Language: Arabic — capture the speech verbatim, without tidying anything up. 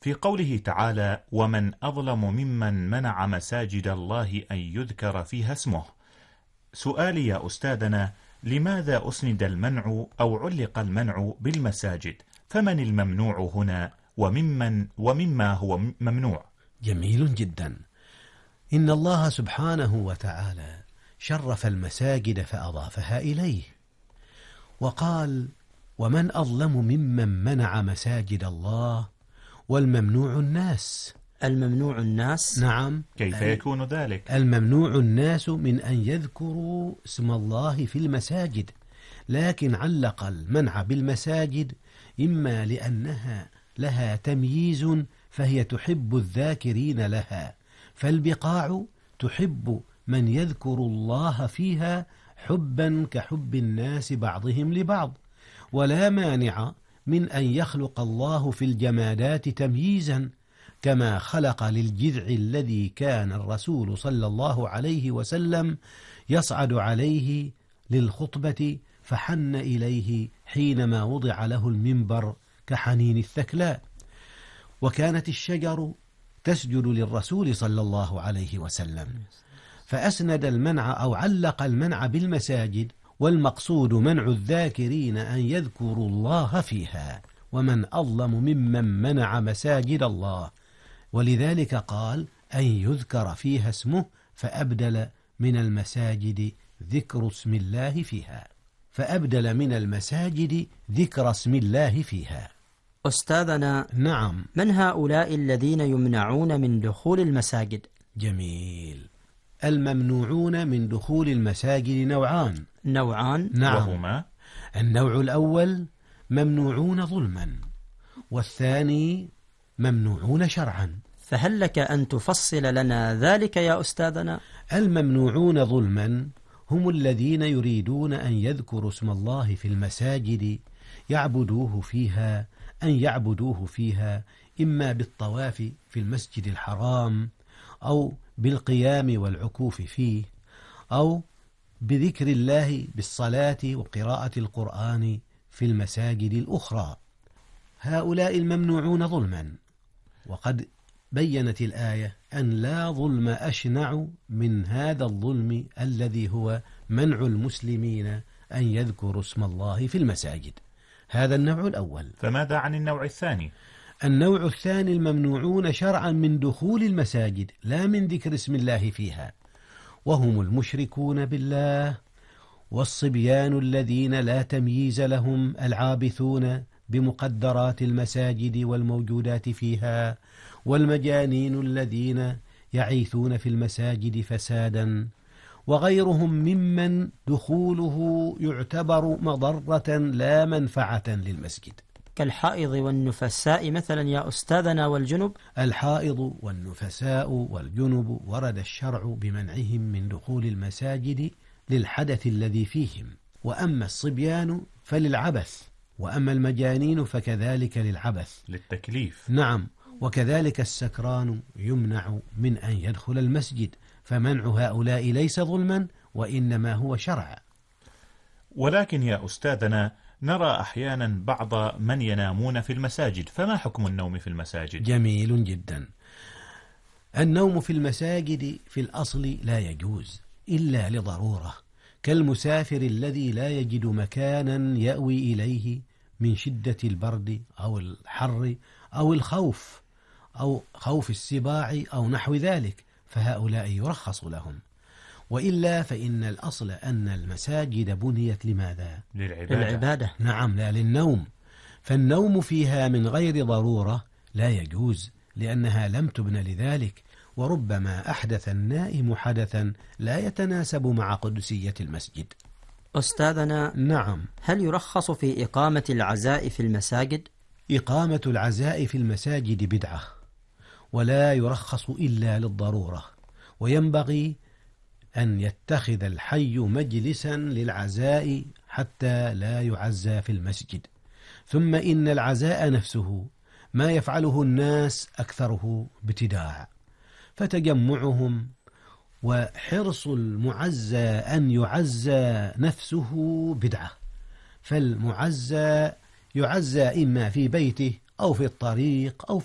في قوله تعالى: ومن أظلم ممن منع مساجد الله أن يذكر فيها اسمه. سؤالي يا أستاذنا: لماذا أسند المنع أو علق المنع بالمساجد؟ فمن الممنوع هنا وممن ومما هو ممنوع؟ جميل جدا. إن الله سبحانه وتعالى شرف المساجد فأضافها إليه، وقال: ومن أظلم ممن منع مساجد الله، والممنوع الناس. الممنوع الناس؟ نعم. كيف يكون ذلك؟ الممنوع الناس من أن يذكروا اسم الله في المساجد، لكن علق المنع بالمساجد إما لأنها لها تمييز فهي تحب الذاكرين لها، فالبقاع تحب من يذكر الله فيها حبا كحب الناس بعضهم لبعض، ولا مانع من أن يخلق الله في الجمادات تمييزا، كما خلق للجذع الذي كان الرسول صلى الله عليه وسلم يصعد عليه للخطبة فحن إليه حينما وضع له المنبر كحنين الثكلاء، وكانت الشجر تسجد للرسول صلى الله عليه وسلم، فأسند المنع أو علق المنع بالمساجد، والمقصود منع الذاكرين أن يذكروا الله فيها، ومن أظلم ممن منع مساجد الله، ولذلك قال أن يذكر فيها اسمه، فأبدل من المساجد ذكر اسم الله فيها، فأبدل من المساجد ذكر اسم الله فيها. أستاذنا، نعم. من هؤلاء الذين يمنعون من دخول المساجد؟ جميل. الممنوعون من دخول المساجد نوعان. نوعان؟ نعم. وهما: النوع الأول ممنوعون ظلما، والثاني ممنوعون شرعا. فهل لك أن تفصل لنا ذلك يا أستاذنا؟ الممنوعون ظلما هم الذين يريدون أن يذكروا اسم الله في المساجد يعبدوه فيها، أن يعبدوه فيها إما بالطواف في المسجد الحرام، أو بالقيام والعكوف فيه، أو بذكر الله بالصلاة وقراءة القرآن في المساجد الأخرى. هؤلاء الممنوعون ظلما، وقد بيّنت الآية أن لا ظلم أشنع من هذا الظلم الذي هو منع المسلمين أن يذكروا اسم الله في المساجد. هذا النوع الأول. فماذا عن النوع الثاني؟ النوع الثاني الممنوعون شرعا من دخول المساجد لا من ذكر اسم الله فيها، وهم المشركون بالله، والصبيان الذين لا تمييز لهم، العابثون بمقدرات المساجد والموجودات فيها، والمجانين الذين يعيثون في المساجد فسادا، وغيرهم ممن دخوله يعتبر مضرة لا منفعة للمسجد، كالحائض والنفساء مثلا يا أستاذنا، والجنب. الحائض والنفساء والجنب ورد الشرع بمنعهم من دخول المساجد للحدث الذي فيهم، وأما الصبيان فللعبث، وأما المجانين فكذلك للعبث للتكليف. نعم. وكذلك السكران يمنع من أن يدخل المسجد، فمنع هؤلاء ليس ظلما وإنما هو شرع. ولكن يا أستاذنا، نرى أحيانا بعض من ينامون في المساجد، فما حكم النوم في المساجد؟ جميل جدا. النوم في المساجد في الأصل لا يجوز إلا لضرورة، كالمسافر الذي لا يجد مكانا يأوي إليه من شدة البرد أو الحر أو الخوف أو خوف السباع أو نحو ذلك، فهؤلاء يرخص لهم. وإلا فإن الأصل أن المساجد بنيت لماذا؟ للعبادة. للعبادة. نعم، لا للنوم. فالنوم فيها من غير ضرورة لا يجوز، لأنها لم تبن لذلك، وربما أحدث النائم حدثا لا يتناسب مع قدسية المسجد. أستاذنا، نعم. هل يرخص في إقامة العزاء في المساجد؟ إقامة العزاء في المساجد بدعة، ولا يرخص إلا للضرورة، وينبغي أن يتخذ الحي مجلسا للعزاء حتى لا يعزى في المسجد. ثم إن العزاء نفسه ما يفعله الناس أكثره ابتداع، فتجمعهم وحرص المعزى أن يعزى نفسه بدعة، فالمعزى يعزى إما في بيته أو في الطريق أو في